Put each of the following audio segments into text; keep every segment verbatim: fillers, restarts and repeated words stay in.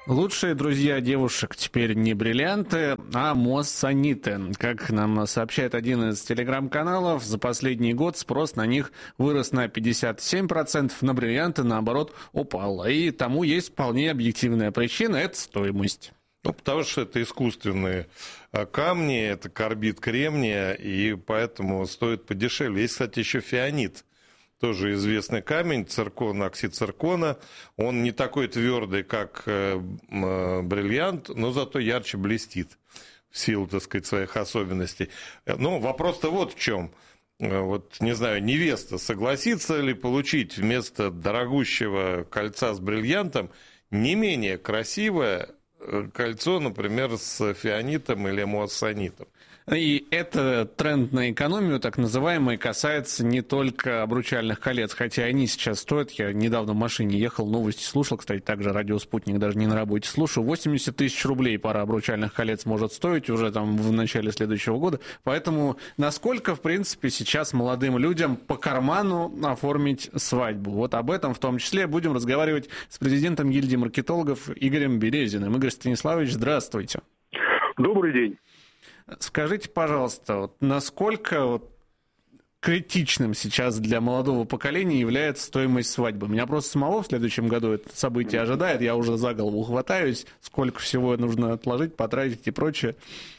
Лучшие друзья девушек теперь не бриллианты, а моссаниты. Как нам сообщает один из телеграм-каналов, за последний год спрос на них вырос на пятьдесят семь процентов, на бриллианты, наоборот, упал. И тому есть вполне объективная причина – это стоимость. Ну, потому что это искусственные камни, это карбид кремния, и поэтому стоит подешевле. Есть, кстати, еще фианит. Тоже известный камень, циркон, оксид циркона. Он не такой твердый, как бриллиант, но зато ярче блестит в силу, так сказать, своих особенностей. Но вопрос-то вот в чем. Вот, не знаю, невеста согласится ли получить вместо дорогущего кольца с бриллиантом не менее красивое кольцо, например, с фианитом или моссанитом. И это тренд на экономию, так называемый, касается не только обручальных колец, хотя они сейчас стоят. Я недавно в машине ехал, новости слушал, кстати, также радио «Спутник», даже не на работе слушаю. восемьдесят тысяч рублей пара обручальных колец может стоить уже там в начале следующего года. Поэтому насколько, в принципе, сейчас молодым людям по карману оформить свадьбу? Вот об этом в том числе будем разговаривать с президентом гильдии маркетологов Игорем Березиным. Игорь Станиславович, здравствуйте. Добрый день. Скажите, пожалуйста, вот насколько вот критичным сейчас для молодого поколения является стоимость свадьбы? Меня просто самого в следующем году это событие ожидает, я уже за голову хватаюсь, сколько всего нужно отложить, потратить и прочее.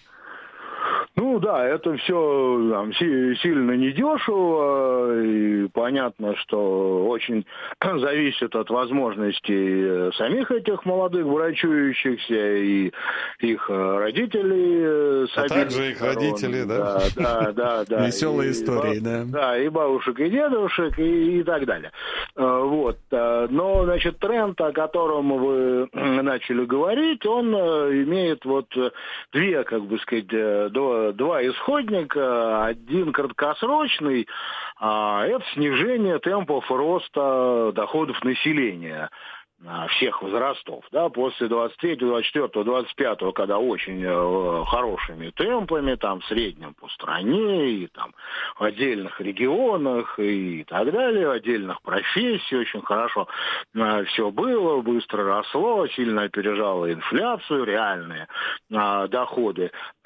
Ну да, это все там, сильно недешево, и понятно, что очень зависит от возможностей самих этих молодых брачующихся и их родителей. А также их сторон. Родители, да? Да, да, да. да. Веселые и, истории, да. Да, и бабушек, и дедушек, и, и так далее. Вот. Но, значит, тренд, о котором вы начали говорить, он имеет вот две, как бы сказать, два Два исходника, один краткосрочный, а это снижение темпов роста доходов населения всех возрастов, да, после двадцать третьего, двадцать четвёртого, двадцать пятого, когда очень э, хорошими темпами, там, в среднем по стране, и там в отдельных регионах, и так далее, в отдельных профессий очень хорошо э, все было, быстро росло, сильно опережало инфляцию, реальные э, доходы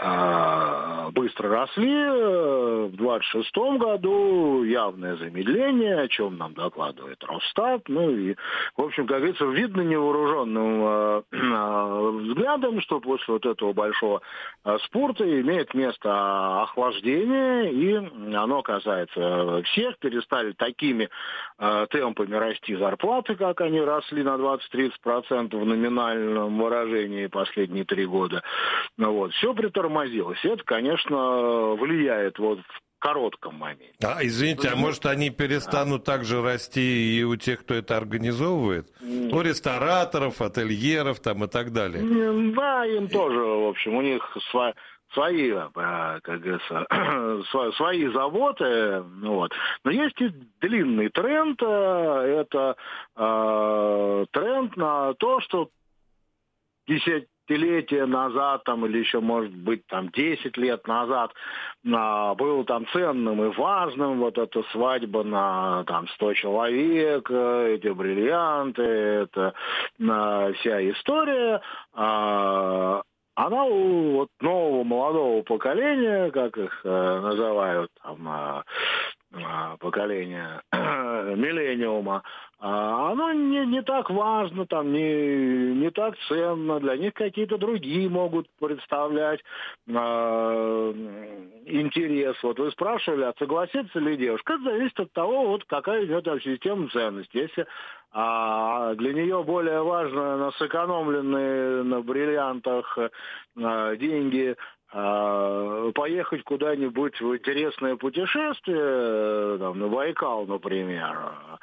э, быстро росли, в двадцать шестом году явное замедление, о чем нам докладывает Росстат, ну и, в общем, как говорится, видно невооруженным э, э, взглядом, что после вот этого большого э, спорта имеет место охлаждение, и оно касается всех. Перестали такими э, темпами расти зарплаты, как они росли на двадцать-тридцать процентов в номинальном выражении последние три года. Ну, вот. Все притормозилось. Это, конечно, влияет вот в коротком моменте. А, извините, а может они перестанут а. также расти и у тех, кто это организовывает? Нет. У рестораторов, ательеров там и так далее. Да, им тоже, в общем, у них свои, свои как говорится, свои заботы. Вот. Но есть и длинный тренд. Это э, тренд на то, что десять десятилетия назад, там, или еще, может быть, там, десять лет назад а, было там ценным и важным вот эта свадьба на там сто человек, эти бриллианты, это а, вся история. А, она у вот, нового молодого поколения, как их а, называют, там, а, а, поколение миллениума, оно не, не так важно, там, не, не так ценно, для них какие-то другие могут представлять э, интерес. Вот вы спрашивали, а согласится ли девушка? Это зависит от того, вот какая идет система ценностей. Если а, для нее более важно на сэкономленные на бриллиантах а, деньги поехать куда-нибудь в интересное путешествие, там, на Байкал, например,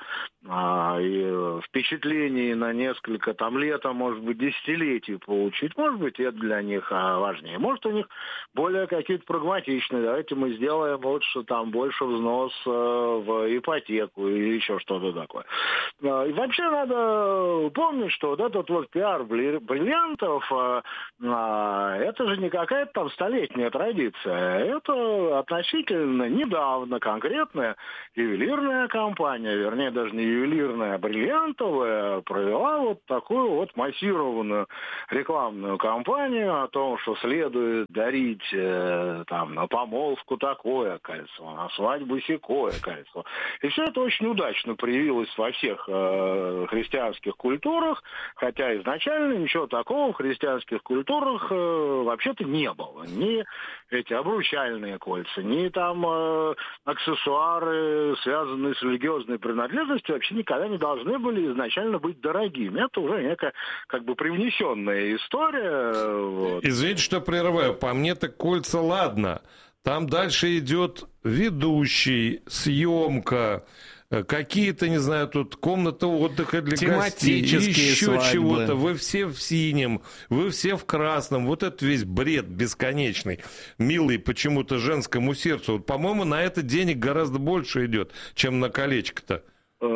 и впечатлений на несколько там лет, а может быть десятилетий получить, может быть, это для них важнее. Может, у них более какие-то прагматичные, давайте мы сделаем лучше там больше взнос в ипотеку или еще что-то такое. И вообще надо помнить, что вот этот вот пиар бриллиантов, это же не какая-то там столетняя традиция. Это относительно недавно конкретная ювелирная компания, вернее, даже не ювелирная, а бриллиантовая, провела вот такую вот массированную рекламную кампанию о том, что следует дарить э, там на помолвку такое кольцо, на свадьбу сякое кольцо. И все это очень удачно проявилось во всех э, христианских культурах, хотя изначально ничего такого в христианских культурах э, вообще-то не было. Ни эти обручальные кольца, ни там э, аксессуары, связанные с религиозной принадлежностью, вообще никогда не должны были изначально быть дорогими. Это уже некая как бы привнесенная история. Вот. Извините, что прерываю. По мне-то кольца ладно. Там дальше идет ведущий, съемка, какие-то, не знаю, тут комната отдыха для гостей, еще чего-то. Вы все в синем, вы все в красном. Вот это весь бред бесконечный, милый почему-то женскому сердцу. Вот, по-моему, на это денег гораздо больше идет, чем на колечко-то.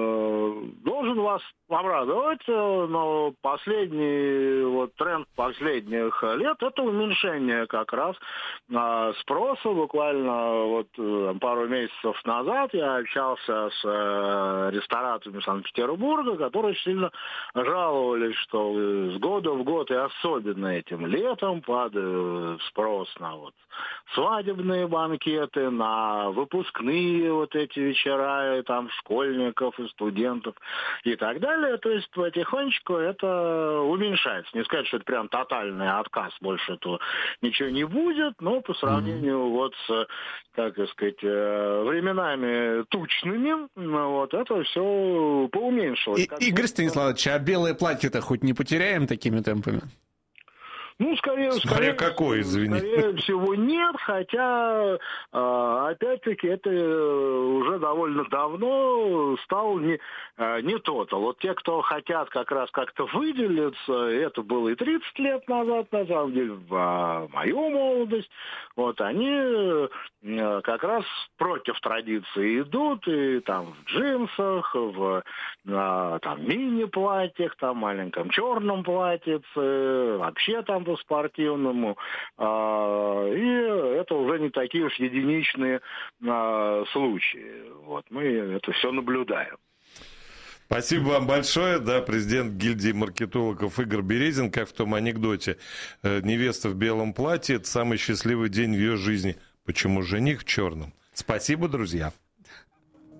Должен вас обрадовать, но последний вот тренд последних лет — это уменьшение как раз спроса. Буквально вот пару месяцев назад я общался с рестораторами Санкт-Петербурга, которые сильно жаловались, что с года в год и особенно этим летом падает спрос на вот свадебные банкеты, на выпускные вот эти вечера там школьников и студентов и так далее. То есть потихонечку это уменьшается. Не сказать, что это прям тотальный отказ, больше этого ничего не будет, но по сравнению mm-hmm. вот с, как сказать, временами тучными, вот это все поуменьшилось. И, Игорь Станиславович, а белое платье-то хоть не потеряем такими темпами? Ну, скорее, Смотря скорее, какой, извини. Скорее всего, нет, хотя, опять-таки, это уже довольно давно стал не, не тот. А вот те, кто хотят как раз как-то выделиться, это было и тридцать лет назад, на самом деле, в мою молодость, вот они как раз против традиции идут, и там в джинсах, в там, мини-платьях, там, маленьком черном платьице, вообще там по-спортивному, и это уже не такие уж единичные случаи. Вот, мы это все наблюдаем. Спасибо вам большое. Да, президент гильдии маркетологов Игорь Березин, как в том анекдоте, невеста в белом платье — это самый счастливый день в ее жизни. Почему жених в черном? Спасибо, друзья.